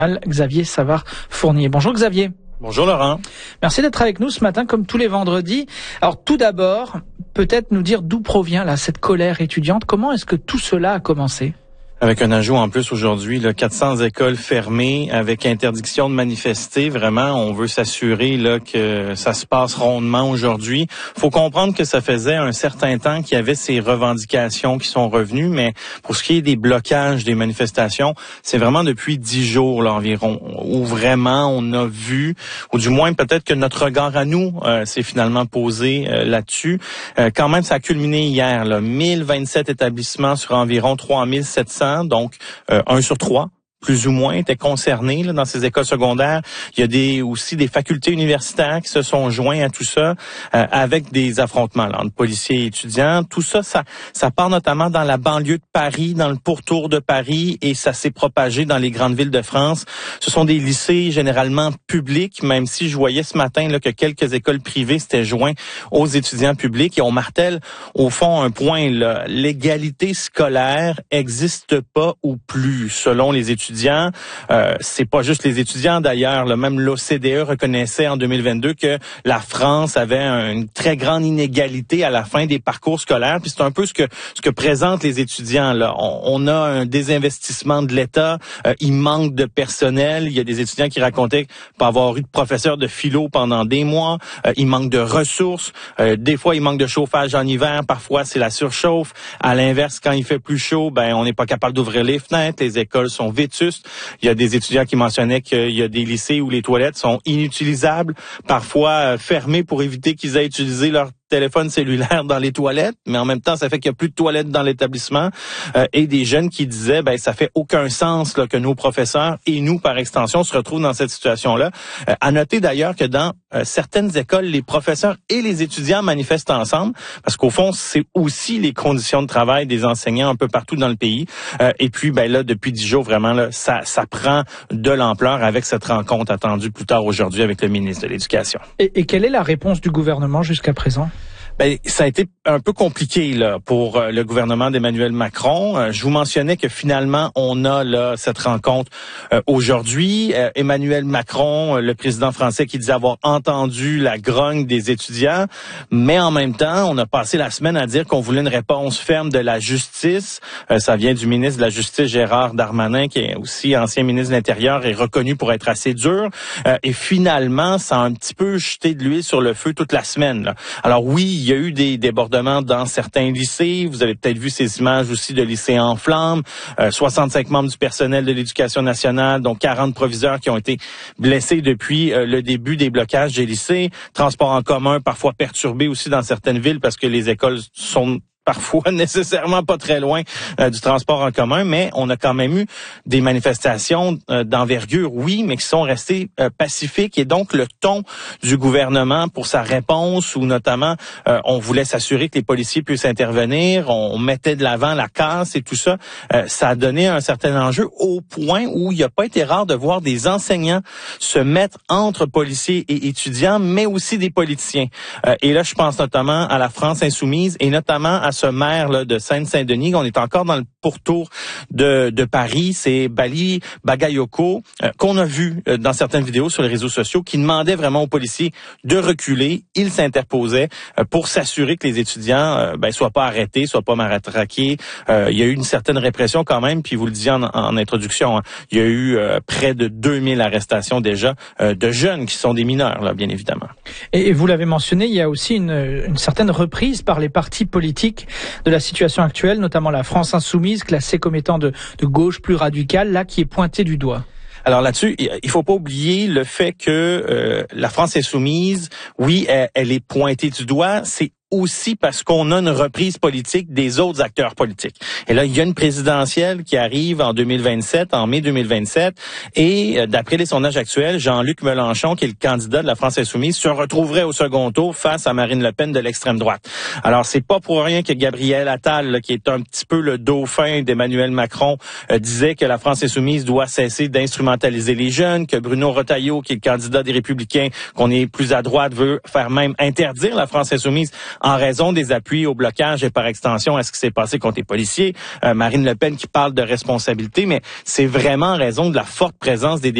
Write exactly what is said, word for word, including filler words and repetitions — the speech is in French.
Xavier Savard-Fournier. Bonjour Xavier. Bonjour Laurent. Merci d'être avec nous ce matin comme tous les vendredis. Alors tout d'abord, peut-être nous dire d'où provient là cette colère étudiante. Comment est-ce que tout cela a commencé ? Avec un ajout en plus aujourd'hui, là, quatre cents écoles fermées avec interdiction de manifester. Vraiment, on veut s'assurer là que ça se passe rondement aujourd'hui. Faut comprendre que ça faisait un certain temps qu'il y avait ces revendications qui sont revenues, mais pour ce qui est des blocages des manifestations, c'est vraiment depuis dix jours là, environ où vraiment on a vu, ou du moins peut-être que notre regard à nous euh, s'est finalement posé euh, là-dessus. Euh, quand même, ça a culminé hier, là, mille vingt-sept établissements sur environ trois mille sept cents. Donc, euh, un sur trois, plus ou moins, étaient concernés là, dans ces écoles secondaires. Il y a des aussi des facultés universitaires qui se sont joints à tout ça, euh, avec des affrontements là, entre policiers et étudiants. Tout ça, ça, ça part notamment dans la banlieue de Paris, dans le pourtour de Paris, et ça s'est propagé dans les grandes villes de France. Ce sont des lycées généralement publics, même si je voyais ce matin là, que quelques écoles privées s'étaient joints aux étudiants publics. Et on martèle au fond un point, là, l'égalité scolaire existe pas ou plus, selon les étudiants. Euh, c'est pas juste les étudiants d'ailleurs, là, même l'O C D E reconnaissait en deux mille vingt-deux que la France avait une très grande inégalité à la fin des parcours scolaires. Puis c'est un peu ce que ce que présentent les étudiants là. On, on a un désinvestissement de l'État, euh, il manque de personnel. Il y a des étudiants qui racontaient pas avoir eu de professeur de philo pendant des mois. Euh, il manque de ressources. Euh, des fois, il manque de chauffage en hiver. Parfois, c'est la surchauffe. À l'inverse, quand il fait plus chaud, ben on n'est pas capable d'ouvrir les fenêtres. Les écoles sont vétustes. Il y a des étudiants qui mentionnaient qu'il y a des lycées où les toilettes sont inutilisables, parfois fermées pour éviter qu'ils aient utilisé leur téléphone cellulaire dans les toilettes, mais en même temps, ça fait qu'il n'y a plus de toilettes dans l'établissement. Euh, et des jeunes qui disaient, ben ça fait aucun sens là, que nos professeurs et nous, par extension, se retrouvent dans cette situation-là. Euh, à noter d'ailleurs que dans euh, certaines écoles, les professeurs et les étudiants manifestent ensemble, parce qu'au fond, c'est aussi les conditions de travail des enseignants un peu partout dans le pays. Euh, et puis, ben là, depuis dix jours, vraiment, là, ça, ça prend de l'ampleur avec cette rencontre attendue plus tard aujourd'hui avec le ministre de l'Éducation. Et, et quelle est la réponse du gouvernement jusqu'à présent? Ben, ça a été un peu compliqué là pour euh, le gouvernement d'Emmanuel Macron. Euh, je vous mentionnais que finalement on a là cette rencontre euh, aujourd'hui. Euh, Emmanuel Macron, euh, le président français, qui disait avoir entendu la grogne des étudiants, mais en même temps, on a passé la semaine à dire qu'on voulait une réponse ferme de la justice. Euh, ça vient du ministre de la Justice, Gérald Darmanin, qui est aussi ancien ministre de l'Intérieur et reconnu pour être assez dur. Euh, et finalement, ça a un petit peu jeté de l'huile sur le feu toute la semaine, là. Alors oui, il y a eu des débordements dans certains lycées. Vous avez peut-être vu ces images aussi de lycées en flammes. Euh, soixante-cinq membres du personnel de l'Éducation nationale, dont quarante proviseurs qui ont été blessés depuis euh, le début des blocages des lycées. Transport en commun parfois perturbé aussi dans certaines villes parce que les écoles sont parfois nécessairement pas très loin euh, du transport en commun, mais on a quand même eu des manifestations euh, d'envergure, oui, mais qui sont restées euh, pacifiques. Et donc, le ton du gouvernement pour sa réponse, où notamment, euh, on voulait s'assurer que les policiers puissent intervenir, on mettait de l'avant la casse et tout ça, euh, ça a donné un certain enjeu au point où il n'a pas été rare de voir des enseignants se mettre entre policiers et étudiants, mais aussi des politiciens. Euh, et là, je pense notamment à la France insoumise et notamment à ce maire là, de Seine-Saint-Denis. On est encore dans le pourtour de, de Paris. C'est Bali Bagayoko, euh, qu'on a vu euh, dans certaines vidéos sur les réseaux sociaux, qui demandait vraiment aux policiers de reculer. Il s'interposait euh, pour s'assurer que les étudiants euh, ben, soient pas arrêtés, soient pas matraqués. Euh, il y a eu une certaine répression quand même, puis vous le disiez en, en introduction, hein, il y a eu euh, près de deux mille arrestations déjà euh, de jeunes qui sont des mineurs, là, bien évidemment. Et, et vous l'avez mentionné, il y a aussi une, une certaine reprise par les partis politiques de la situation actuelle, notamment la France insoumise, classée comme étant de, de gauche plus radicale, là, qui est pointée du doigt. Alors là-dessus, il faut pas oublier le fait que euh, la France insoumise, oui, elle, elle est pointée du doigt, c'est aussi parce qu'on a une reprise politique des autres acteurs politiques. Et là, il y a une présidentielle qui arrive en deux mille vingt-sept, en mai deux mille vingt-sept, et euh, d'après les sondages actuels, Jean-Luc Mélenchon, qui est le candidat de la France insoumise, se retrouverait au second tour face à Marine Le Pen de l'extrême droite. Alors, c'est pas pour rien que Gabriel Attal, là, qui est un petit peu le dauphin d'Emmanuel Macron, euh, disait que la France insoumise doit cesser d'instrumentaliser les jeunes, que Bruno Retailleau, qui est le candidat des Républicains, qu'on est plus à droite, veut faire même interdire la France insoumise en raison des appuis au blocage et par extension à ce qui s'est passé contre les policiers. Euh, Marine Le Pen qui parle de responsabilité, mais c'est vraiment en raison de la forte présence des